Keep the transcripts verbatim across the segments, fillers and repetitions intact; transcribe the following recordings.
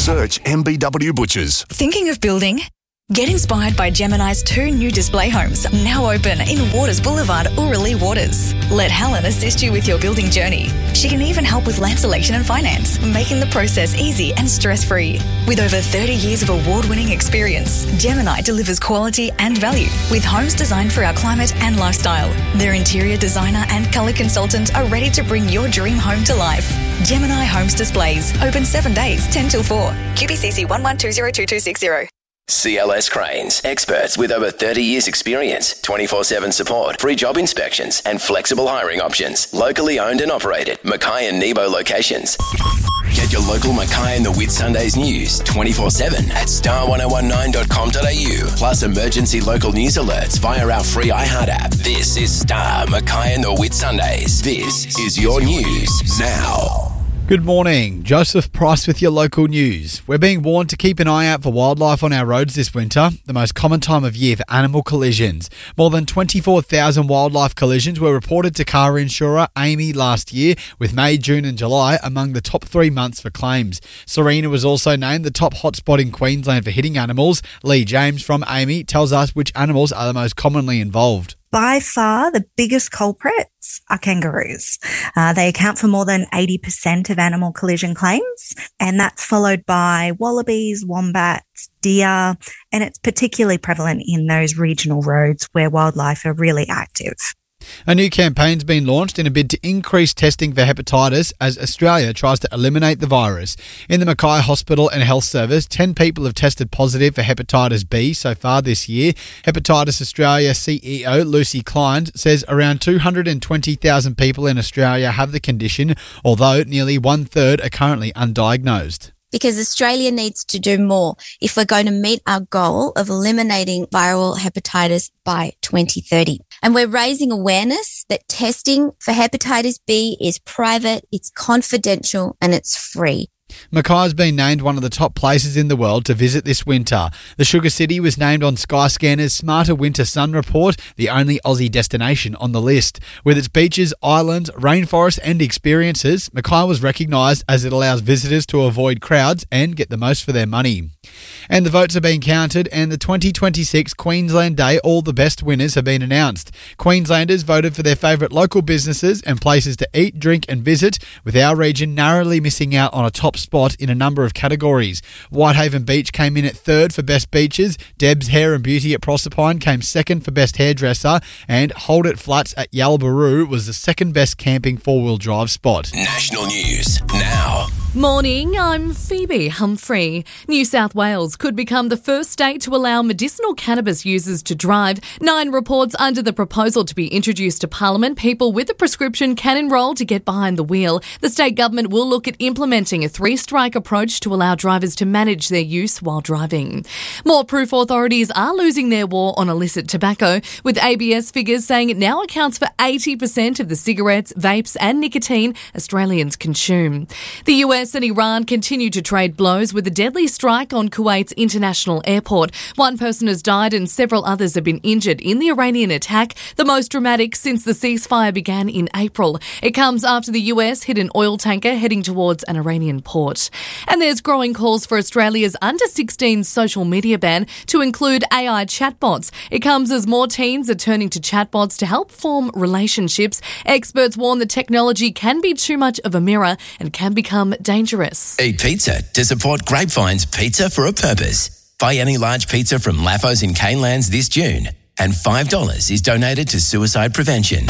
Search M B W Butchers. Thinking of building? Get inspired by Gemini's two new display homes, now open in Waters Boulevard, Orillia Waters. Let Helen assist you with your building journey. She can even help with land selection and finance, making the process easy and stress-free. With over thirty years of award-winning experience, Gemini delivers quality and value with homes designed for our climate and lifestyle. Their interior designer and colour consultant are ready to bring your dream home to life. Gemini Homes Displays, open seven days, ten till four. Q B C C one one two zero two two six zero. C L S Cranes, experts with over thirty years experience, twenty-four seven support, free job inspections and flexible hiring options. Locally owned and operated, Mackay and Nebo locations. Get your local Mackay and the Whitsundays news twenty-four seven at star ten nineteen dot com dot a u, plus emergency local news alerts via our free iHeart app. This is Star, Mackay and the Whitsundays. This is your news now. Good morning, Joseph Price with your local news. We're being warned to keep an eye out for wildlife on our roads this winter, the most common time of year for animal collisions. More than twenty-four thousand wildlife collisions were reported to car insurer A M I last year, with May, June and July among the top three months for claims. Sarina was also named the top hotspot in Queensland for hitting animals. Lee James from A M I tells us which animals are the most commonly involved. By far, the biggest culprits are kangaroos. Uh, they account for more than eighty percent of animal collision claims, and that's followed by wallabies, wombats, deer, and it's particularly prevalent in those regional roads where wildlife are really active. A new campaign's been launched in a bid to increase testing for hepatitis as Australia tries to eliminate the virus. In the Mackay Hospital and Health Service, ten people have tested positive for hepatitis B so far this year. Hepatitis Australia C E O Lucy Klein says around two hundred twenty thousand people in Australia have the condition, although nearly one-third are currently undiagnosed. Because Australia needs to do more if we're going to meet our goal of eliminating viral hepatitis by twenty thirty. And we're raising awareness that testing for hepatitis B is private, it's confidential, and it's free. Mackay's been named one of the top places in the world to visit this winter. The Sugar City was named on Skyscanner's Smarter Winter Sun report, the only Aussie destination on the list. With its beaches, islands, rainforests and experiences, Mackay was recognised as it allows visitors to avoid crowds and get the most for their money. And the votes are being counted, and the twenty twenty-six Queensland Day All the Best winners have been announced. Queenslanders voted for their favourite local businesses and places to eat, drink and visit, with our region narrowly missing out on a top spot in a number of categories. Whitehaven Beach came in at third for best beaches, Deb's Hair and Beauty at Proserpine came second for best hairdresser, and Hold It Flats at Yalbaroo was the second best camping four-wheel drive spot. National news now. Morning, I'm Phoebe Humphrey. New South Wales could become the first state to allow medicinal cannabis users to drive. Nine reports under the proposal to be introduced to Parliament. People with a prescription can enrol to get behind the wheel. The state government will look at implementing a three-strike approach to allow drivers to manage their use while driving. More proof authorities are losing their war on illicit tobacco, with A B S figures saying it now accounts for eighty percent of the cigarettes, vapes and nicotine Australians consume. The U S and Iran continue to trade blows with a deadly strike on Kuwait's international airport. One person has died and several others have been injured in the Iranian attack, the most dramatic since the ceasefire began in April. It comes after the U S hit an oil tanker heading towards an Iranian port. And there's growing calls for Australia's under sixteen social media ban to include A I chatbots. It comes as more teens are turning to chatbots to help form relationships. Experts warn the technology can be too much of a mirror and can become dangerous. dangerous. Eat pizza to support Grapevine's Pizza for a Purpose. Buy any large pizza from Laffos in Canelands this June, and five dollars is donated to suicide prevention.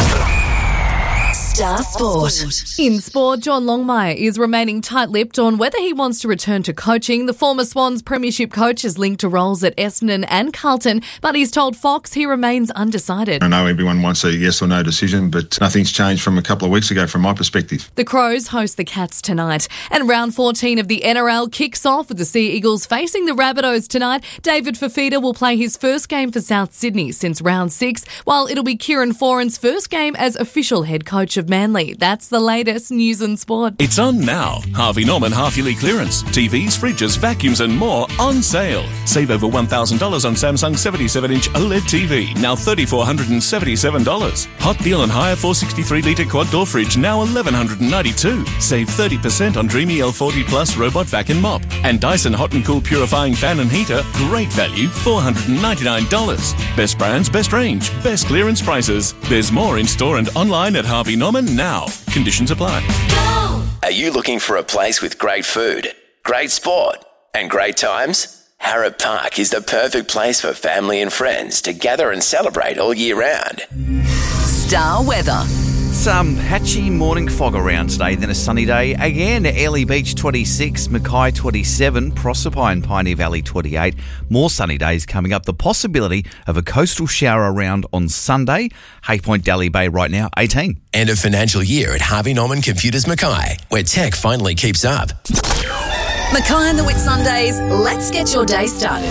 Star Sport. In sport, John Longmire is remaining tight-lipped on whether he wants to return to coaching. The former Swans premiership coach is linked to roles at Essendon and Carlton, but he's told Fox he remains undecided. I know everyone wants a yes or no decision, but nothing's changed from a couple of weeks ago from my perspective. The Crows host the Cats tonight. And round fourteen of the N R L kicks off with the Sea Eagles facing the Rabbitohs tonight. David Fifita will play his first game for South Sydney since round six, while it'll be Kieran Foran's first game as official head coach of of Manly. That's the latest news and sport. It's on now. Harvey Norman half-yearly clearance. T Vs, fridges, vacuums and more on sale. Save over one thousand dollars on Samsung seventy-seven inch OLED T V, now three thousand four hundred seventy-seven dollars. Hot deal on higher four hundred sixty-three litre quad door fridge, now one thousand one hundred ninety-two dollars. Save thirty percent on Dreamy L forty Plus robot vac and mop. And Dyson Hot and Cool purifying fan and heater, great value, four hundred ninety-nine dollars. Best brands, best range, best clearance prices. There's more in store and online at Harvey Norman now. Conditions apply. Are you looking for a place with great food, great sport, and great times? Harrop Park is the perfect place for family and friends to gather and celebrate all year round. Star weather. Some patchy morning fog around today, then a sunny day again. Airlie Beach twenty-six, Mackay twenty-seven, Proserpine, Pioneer Valley twenty-eight. More sunny days coming up. The possibility of a coastal shower around on Sunday. Hay Point, Daly Bay right now, eighteen. End of financial year at Harvey Norman Computers Mackay, where tech finally keeps up. Mackay and the Whitsundays, let's get your day started.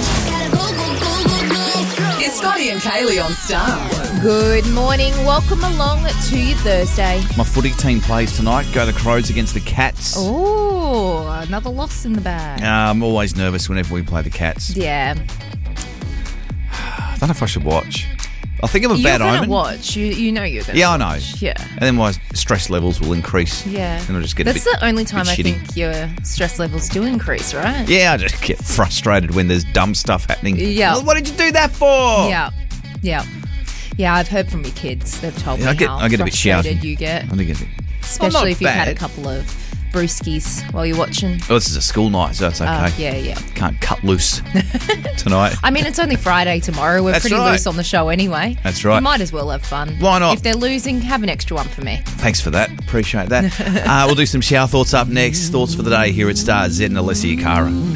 It's Scotty and Kaylee on Star. Good morning. Welcome along to your Thursday. My footy team plays tonight. Go the Crows against the Cats. Oh, another loss in the bag. Uh, I'm always nervous whenever we play the Cats. Yeah. I don't know if I should watch. I think I'm a you're bad gonna omen. watch. You you know you're going to Yeah, watch. I know. Yeah. And then my stress levels will increase. Yeah. And I'll just get That's a bit, the only time I shitty. think your stress levels do increase, right? Yeah, I just get frustrated when there's dumb stuff happening. Yeah. Well, what did you do that for? Yeah. Yeah. Yeah, I've heard from your kids. They've told Yeah, me I get, how I get a bit frustrated shouty. you get. I get a bit. Especially Well, not if you've had a bad. couple of brewskis while you're watching. Oh, this is a school night, so it's okay. Uh, yeah, yeah. Can't cut loose tonight. I mean, it's only Friday tomorrow. We're That's pretty right. loose on the show anyway. That's right. You might as well have fun. Why not? If they're losing, have an extra one for me. Thanks for that. Appreciate that. uh, we'll do some shower thoughts up next. Thoughts for the day here at Star, Zed and Alessia Cara.